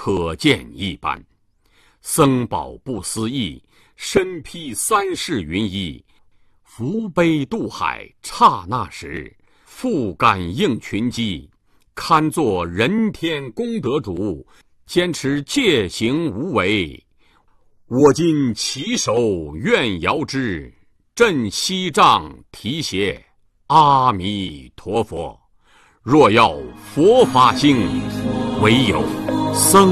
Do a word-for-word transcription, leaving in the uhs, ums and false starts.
可见一斑。僧宝不思议，身披三世云衣，扶悲渡海，刹那时，复感应群机，堪作人天功德主，坚持戒行无为。我今起手愿遥之，振西杖提携，阿弥陀佛。若要佛法兴，唯有僧